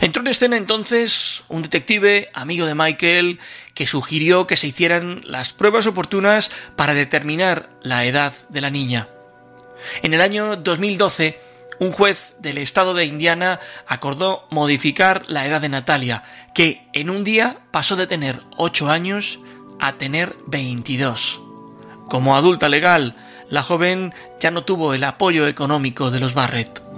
Entró en escena entonces un detective amigo de Michael que sugirió que se hicieran las pruebas oportunas para determinar la edad de la niña. En el año 2012, un juez del estado de Indiana acordó modificar la edad de Natalia, que en un día pasó de tener 8 años a tener 22. Como adulta legal, la joven ya no tuvo el apoyo económico de los Barrett.